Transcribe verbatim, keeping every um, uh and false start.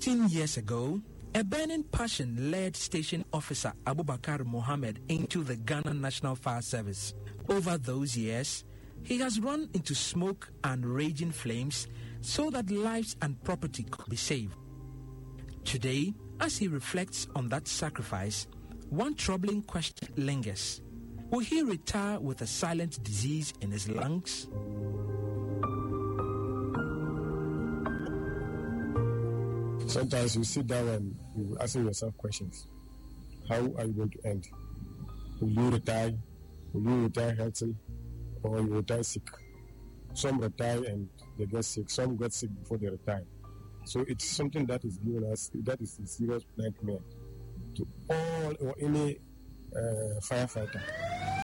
fifteen years ago, a burning passion led Station Officer Abubakar Mohammed into the Ghana National Fire Service. Over those years, he has run into smoke and raging flames so that lives and property could be saved. Today, as he reflects on that sacrifice, one troubling question lingers. Will he retire with a silent disease in his lungs? Sometimes you sit down and you ask yourself questions. How are you going to end? Will you retire? Will you retire healthy? Or you retire sick? Some retire and they get sick. Some get sick before they retire. So it's something that is given us, that is a serious nightmare to all or any uh, firefighter.